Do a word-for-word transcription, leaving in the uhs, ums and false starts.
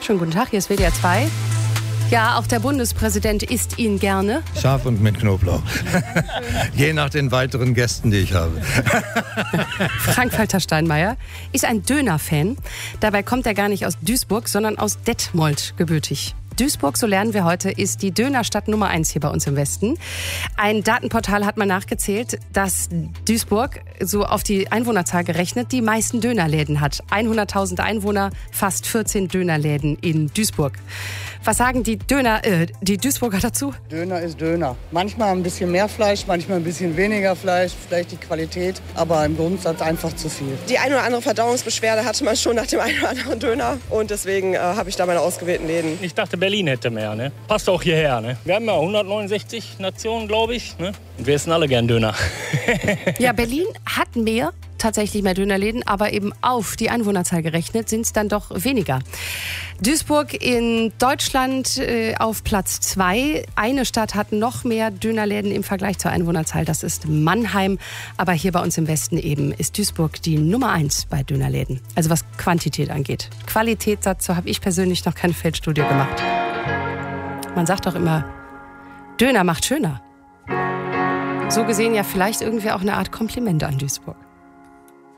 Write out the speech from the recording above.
Schönen guten Tag, hier ist W D R zwei. Ja, auch der Bundespräsident isst ihn gerne. Scharf und mit Knoblauch. Je nach den weiteren Gästen, die ich habe. Frank-Walter Steinmeier ist ein Döner-Fan. Dabei kommt er gar nicht aus Duisburg, sondern aus Detmold gebürtig. Duisburg, so lernen wir heute, ist die Dönerstadt Nummer eins hier bei uns im Westen. Ein Datenportal hat mal nachgezählt, dass Duisburg, so auf die Einwohnerzahl gerechnet, die meisten Dönerläden hat. hunderttausend Einwohner, fast vierzehn Dönerläden in Duisburg. Was sagen die Döner, äh, die Duisburger dazu? Döner ist Döner. Manchmal ein bisschen mehr Fleisch, manchmal ein bisschen weniger Fleisch, vielleicht die Qualität, aber im Grundsatz einfach zu viel. Die eine oder andere Verdauungsbeschwerde hatte man schon nach dem einen oder anderen Döner und deswegen äh, habe ich da meine ausgewählten Läden. Ich dachte, Berlin hätte mehr, ne? Passt auch hierher, ne? Wir haben ja hundertneunundsechzig Nationen, glaube ich, ne? Und wir essen alle gern Döner. Ja, Berlin hat mehr, tatsächlich mehr Dönerläden, aber eben auf die Einwohnerzahl gerechnet sind es dann doch weniger. Duisburg in Deutschland äh, auf Platz zwei. Eine Stadt hat noch mehr Dönerläden im Vergleich zur Einwohnerzahl, das ist Mannheim. Aber hier bei uns im Westen eben ist Duisburg die Nummer eins bei Dönerläden. Also was Quantität angeht. Qualität, dazu habe ich persönlich noch keine Feldstudie gemacht. Man sagt doch immer, Döner macht schöner. So gesehen ja vielleicht irgendwie auch eine Art Kompliment an Duisburg.